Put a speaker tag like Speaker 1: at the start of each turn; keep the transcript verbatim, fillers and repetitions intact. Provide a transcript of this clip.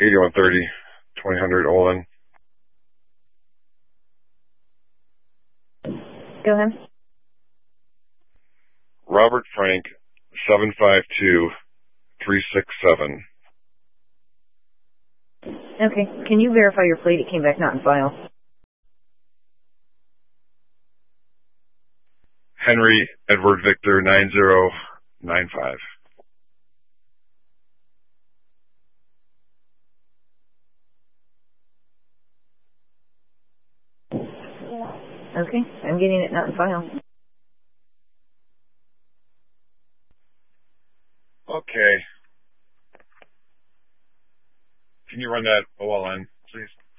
Speaker 1: eighty-one thirty, twenty hundred Olin.
Speaker 2: Go ahead.
Speaker 1: Robert Frank, seven five two, three six seven.
Speaker 2: Okay. Can you verify your plate? It came back not in file.
Speaker 1: Henry Edward Victor, nine zero nine five.
Speaker 2: Okay. I'm getting it not in file.
Speaker 1: Okay. Can you run that O L N, please?